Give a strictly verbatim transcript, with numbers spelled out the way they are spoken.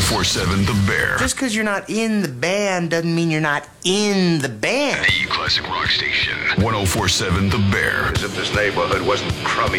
four seven The Bear. Just because you're not in the band doesn't mean you're not in the band. The classic rock station. ten forty-seven The Bear. As if this neighborhood wasn't crummy